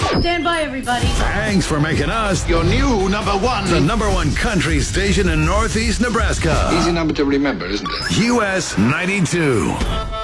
Stand by, everybody. Thanks for making us Your new number one. the number one country station in Northeast Nebraska. Easy number to remember, isn't it? US 92.